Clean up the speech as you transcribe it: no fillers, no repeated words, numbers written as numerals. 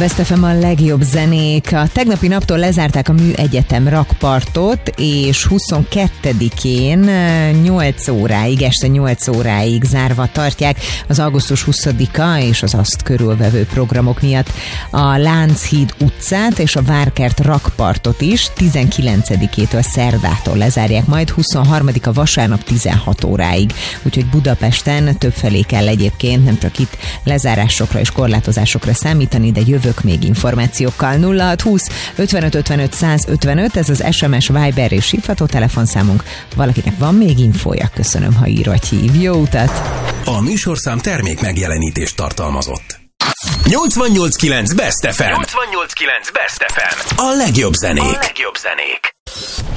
Best FM a legjobb zenék. A tegnapi naptól lezárták a Műegyetem rakpartot, és 22-én 8 óráig, este 8 óráig zárva tartják az augusztus 20-a és az azt körülvevő programok miatt a Lánchíd utcát és a Várkert rakpartot is 19-től szerdától lezárják, majd 23-a vasárnap 16 óráig. Úgyhogy Budapesten többfelé kell egyébként nem csak itt lezárásokra és korlátozásokra számítani, de jövök még információkkal. 0620 55 55 155, ez az SMS, Viber és hívható telefonszámunk. Valakinek van még infója? Köszönöm, ha ír vagy hív. Jó utat! A műsorszám termék megjelenítést tartalmazott. 88.9 Best FM. 88.9 Best FM. A legjobb zenék.